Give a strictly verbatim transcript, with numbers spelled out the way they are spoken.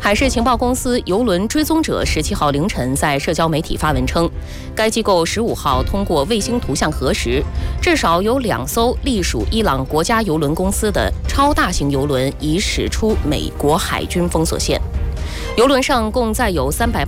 海事情报公司邮轮追踪者十七号凌晨在社交媒体发文称，该机构十五号通过卫星图像核实，至少有两艘隶属伊朗国家邮轮公司的超大型邮轮已驶出美国海军封锁线。邮轮上共载有三百